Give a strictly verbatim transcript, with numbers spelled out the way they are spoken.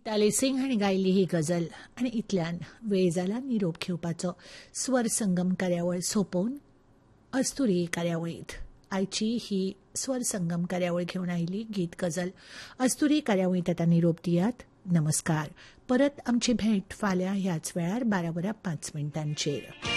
ताले सिंग हांणी गायिल्ली ही गजल आनी इतल्यान वेळ जाला निरोप घेवपाचो. स्वर संगम कार्यावळ सोंपोवन अस्तुरी कार्यावळींत आयची ही स्वर संगम कार्यावळ घेवन आयिल्ली गीत गजल. अस्तुरी कार्यावळींत आतां निरोप दियात. नमस्कार. परत आमची भेट फाल्यां ह्याच वेळार बारा वरां पांच मिनटांचेर.